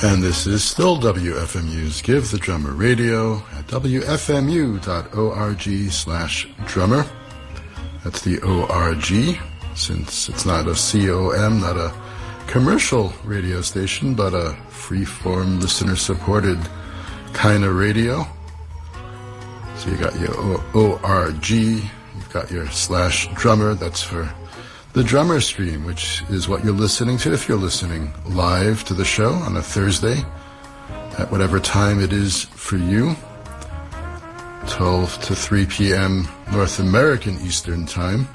And this is still WFMU's Give the Drummer Radio at wfmu.org/drummer. That's the ORG, since it's not a COM, not a commercial radio station, but a free-form, listener-supported kind of radio. So you got your ORG, you've got your /drummer, that's for the drummer stream, which is what you're listening to if you're listening live to the show on a Thursday at whatever time it is for you, 12 to 3 p.m. North American Eastern Time.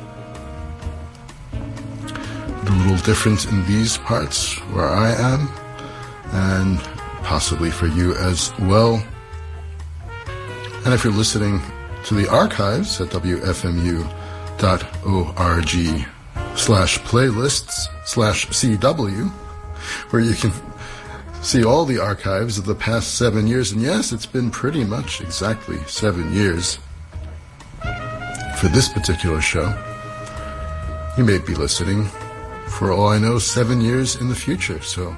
A little different in these parts where I am, and possibly for you as well. And if you're listening to the archives at wfmu.org/playlists/CW, where you can see all the archives of the past 7 years. And yes, it's been pretty much exactly 7 years for this particular show. You may be listening, for all I know, 7 years in the future. So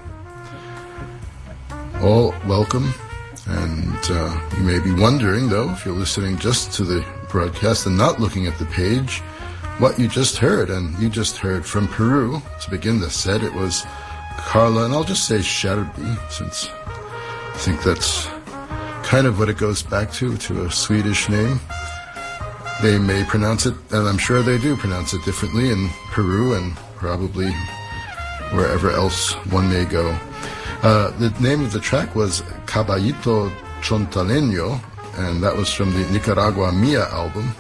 all welcome. And you may be wondering, though, if you're listening just to the broadcast and not looking at the page, what you just heard. And you just heard from Peru. To begin the set, it was Carla, and I'll just say Scherbi, since I think that's kind of what it goes back to a Swedish name. They may pronounce it, and I'm sure they do pronounce it differently in Peru and probably wherever else one may go. The name of the track was Caballito Chontaleño, and that was from the Nicaragua Mia album,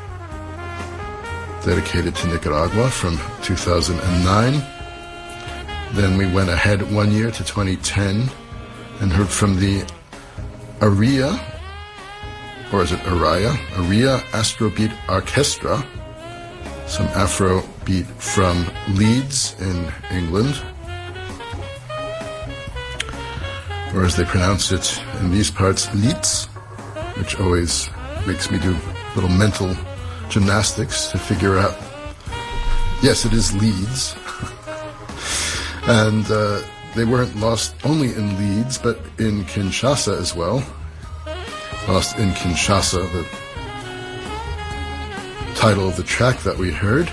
dedicated to Nicaragua, from 2009. Then we went ahead 1 year to 2010 and heard from the Aria, or is it Araya? Aria Astrobeat Orchestra, some Afrobeat from Leeds in England, or as they pronounce it in these parts, Leeds, which always makes me do little mental gymnastics to figure out. Yes, it is Leeds. And they weren't lost only in Leeds, but in Kinshasa as well. Lost in Kinshasa, the title of the track that we heard.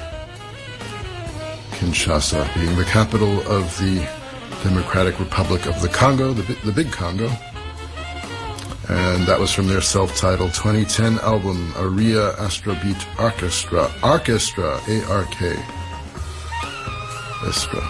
Kinshasa being the capital of the Democratic Republic of the Congo, the Big Congo. And that was from their self-titled 2010 album, Aria Astrobeat Orchestra. Orchestra, A-R-K. Estra.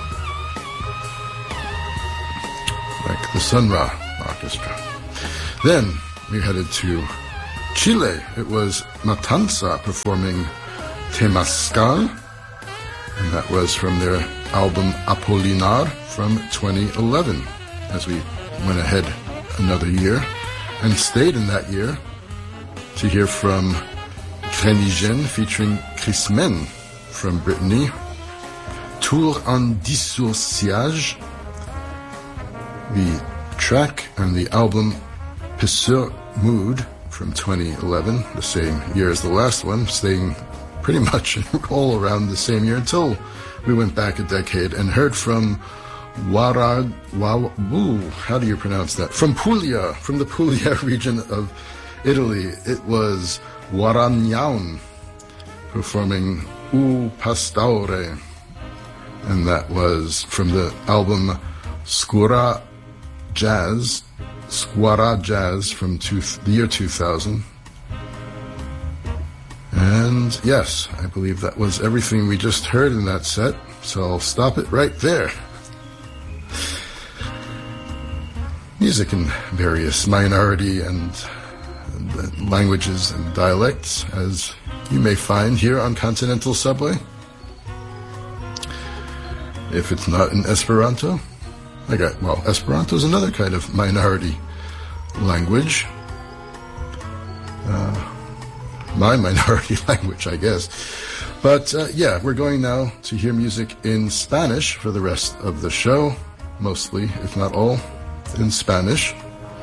Like the Sun Ra Orchestra. Then we headed to Chile. It was Matanza performing Temascal, and that was from their album Apolinar from 2011, as we went ahead another year and stayed in that year to hear from Grenigen featuring Chris Men from Brittany, Tour en Dissociage, the track and the album Pisseur Mood from 2011, the same year as the last one, staying pretty much all around the same year until we went back a decade and heard from how do you pronounce that? From Puglia, from the Puglia region of Italy. It was Waragnaun performing U Pastore, and that was from the album Squara Jazz from the year 2000. And yes, I believe that was everything we just heard in that set, so I'll stop it right there. Music in various minority and languages and dialects, as you may find here on Continental Subway. If it's not in Esperanto, Esperanto is another kind of minority language. My minority language, I guess. But we're going now to hear music in Spanish for the rest of the show, mostly, if not all, in Spanish.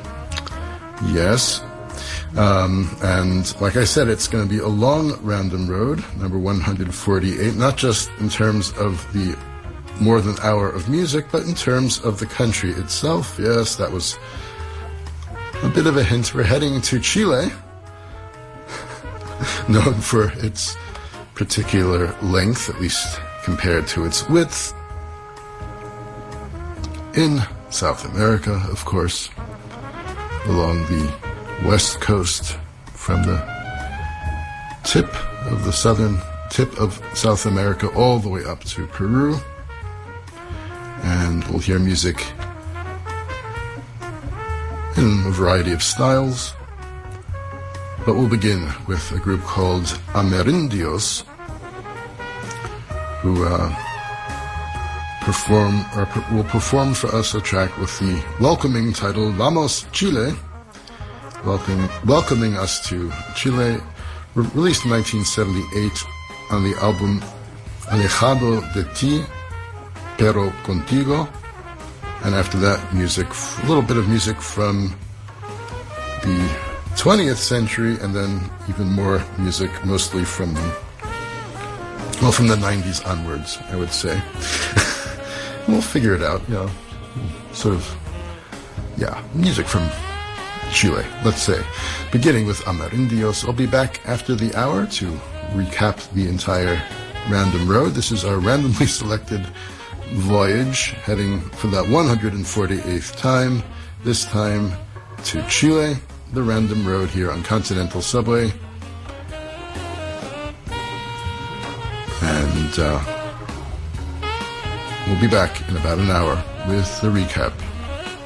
Yes. And like I said, it's going to be a long random road, number 148, not just in terms of the more than an hour of music, but in terms of the country itself, yes, that was a bit of a hint. We're heading to Chile, known for its particular length, at least compared to its width. In South America, of course, along the west coast, from the tip of the southern tip of South America all the way up to Peru. And we'll hear music in a variety of styles. But we'll begin with a group called Amerindios, who will perform for us a track with the welcoming title Vamos Chile, welcoming us to Chile, released in 1978 on the album Alejado de Ti, Pero Contigo. And after that, a little bit of music from the 20th century, and then even more music, mostly from the 90s onwards, I would say. We'll figure it out, music from Chile, let's say. Beginning with Amerindios. I'll be back after the hour to recap the entire Random Road. This is our randomly selected voyage, heading for that 148th time, this time to Chile, the Random Road here on Continental Subway. And we'll be back in about an hour with the recap.